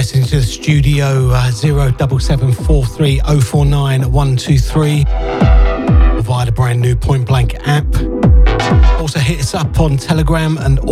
message to the studio 07743049123 via the brand new Point Blank app. Also hit us up on Telegram and